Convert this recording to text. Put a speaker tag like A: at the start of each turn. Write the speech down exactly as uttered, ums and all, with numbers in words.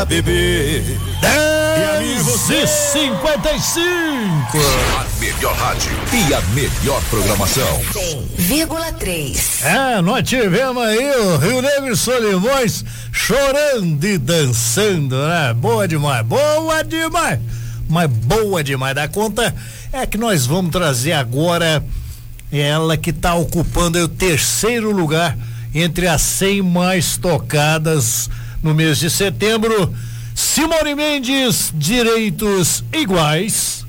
A: Bebê. dez e cinquenta e cinco.
B: A melhor rádio e a melhor programação.
C: Vírgula três.
A: É, nós tivemos aí o Rio Negro e Solimões chorando e dançando, né? Boa demais, boa demais. Mas boa demais da conta é que nós vamos trazer agora ela que está ocupando o terceiro lugar entre as cem mais tocadas no mês de setembro. Simone Mendes, Direitos Iguais.